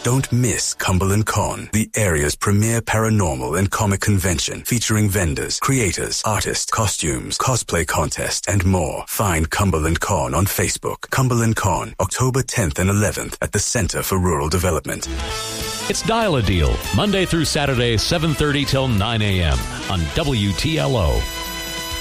Don't miss Cumberland Con, the area's premier paranormal and comic convention featuring vendors, creators, artists, costumes, cosplay contest, and more. Find Cumberland Con on Facebook. Cumberland Con, October 10th and 11th at the Center for Rural Development. It's Dial a Deal, Monday through Saturday, 7:30 till 9 a.m. on WTLO.